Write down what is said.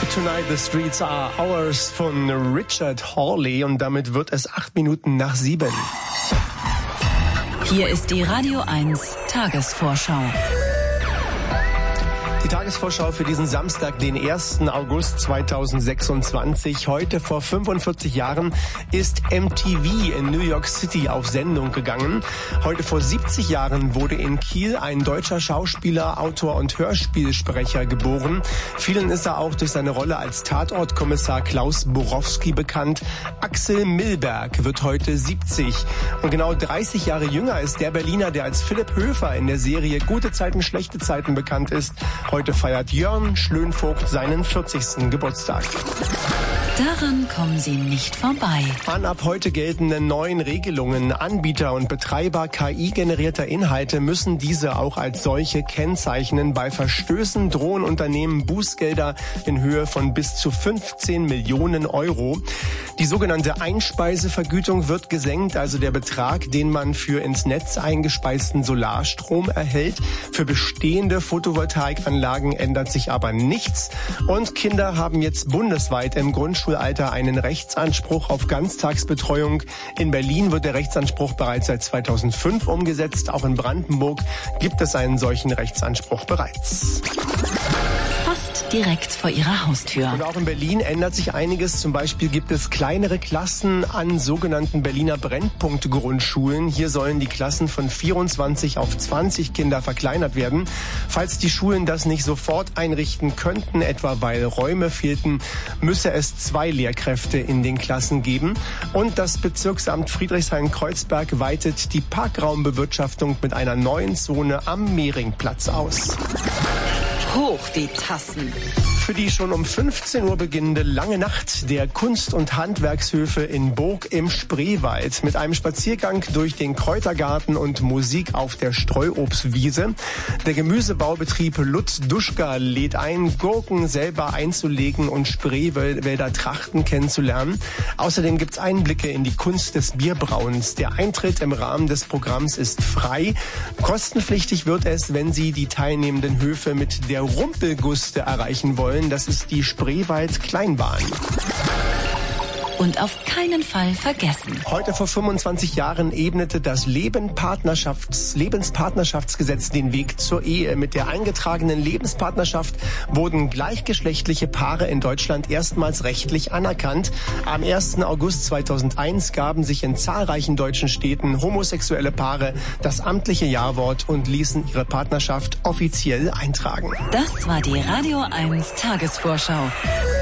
Tonight the Streets Are Ours von Richard Hawley und damit wird es 8 Minuten nach 7. Hier ist die Radio 1 Tagesvorschau. Die Tagesvorschau für diesen Samstag, den 1. August 2026. Heute vor 45 Jahren ist MTV in New York City auf Sendung gegangen. Heute vor 70 Jahren wurde in Kiel ein deutscher Schauspieler, Autor und Hörspielsprecher geboren. Vielen ist er auch durch seine Rolle als Tatortkommissar Klaus Borowski bekannt. Axel Milberg wird heute 70. Und genau 30 Jahre jünger ist der Berliner, der als Philipp Höfer in der Serie Gute Zeiten, schlechte Zeiten bekannt ist. Heute feiert Jörn Schlönvogt seinen 40. Geburtstag. Daran kommen Sie nicht vorbei. An ab heute geltenden neuen Regelungen, Anbieter und Betreiber KI-generierter Inhalte müssen diese auch als solche kennzeichnen. Bei Verstößen drohen Unternehmen Bußgelder in Höhe von bis zu 15 Millionen Euro. Die sogenannte Einspeisevergütung wird gesenkt, also der Betrag, den man für ins Netz eingespeisten Solarstrom erhält. Für bestehende Photovoltaikanlagen ändert sich aber nichts. Und Kinder haben jetzt bundesweit im Grundschulalter einen Rechtsanspruch auf Ganztagsbetreuung. In Berlin wird der Rechtsanspruch bereits seit 2005 umgesetzt. Auch in Brandenburg gibt es einen solchen Rechtsanspruch bereits. Fast direkt vor Ihrer Haustür. Und auch in Berlin ändert sich einiges. Zum Beispiel gibt es kleinere Klassen an sogenannten Berliner Brennpunkt-Grundschulen. Hier sollen die Klassen von 24 auf 20 Kinder verkleinert werden. Falls die Schulen das nicht sofort einrichten könnten, etwa weil Räume fehlten, müsse es 2 Lehrkräfte in den Klassen geben. Und das Bezirksamt Friedrichshain-Kreuzberg weitet die Parkraumbewirtschaftung mit einer neuen Zone am Mehringplatz aus. Hoch die Tassen. Für die schon um 15 Uhr beginnende lange Nacht der Kunst- und Handwerkshöfe in Burg im Spreewald mit einem Spaziergang durch den Kräutergarten und Musik auf der Streuobstwiese. Der Gemüsebaubetrieb Lutz Duschka lädt ein, Gurken selber einzulegen und Spreewälder Trachten kennenzulernen. Außerdem gibt's Einblicke in die Kunst des Bierbrauens. Der Eintritt im Rahmen des Programms ist frei. Kostenpflichtig wird es, wenn Sie die teilnehmenden Höfe mit der Rumpelguste erreichen wollen. Das ist die Spreewald-Kleinbahn. Und auf keinen Fall vergessen. Heute vor 25 Jahren ebnete das Lebenspartnerschaftsgesetz den Weg zur Ehe. Mit der eingetragenen Lebenspartnerschaft wurden gleichgeschlechtliche Paare in Deutschland erstmals rechtlich anerkannt. Am 1. August 2001 gaben sich in zahlreichen deutschen Städten homosexuelle Paare das amtliche Ja-Wort und ließen ihre Partnerschaft offiziell eintragen. Das war die Radio 1 Tagesvorschau.